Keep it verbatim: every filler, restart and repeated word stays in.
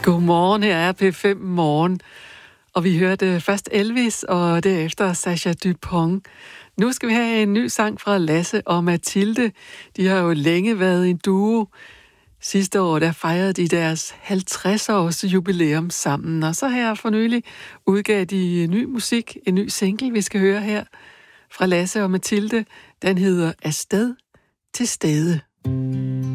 Godmorgen, her er P fem Morgen. Og vi hørte først Elvis, og derefter Sascha Dupont. Nu skal vi have en ny sang fra Lasse og Mathilde. De har jo længe været en duo. Sidste år, der fejrede de deres halvtreds-års jubilæum sammen. Og så her for nylig udgav de ny musik, en ny single, vi skal høre her fra Lasse og Mathilde. Den hedder Afsted til stede.